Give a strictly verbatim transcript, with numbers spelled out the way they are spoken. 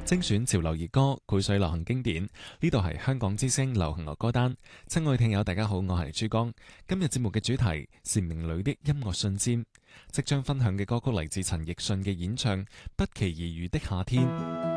精選潮流熱歌，背水流行經典。呢度係香港之聲流行樂歌單。親愛聽友，大家好，我係珠江。今日節目嘅主題是《明女的音樂信箋》，即將分享嘅歌曲嚟自陳奕迅嘅演唱《不期而遇的夏天》。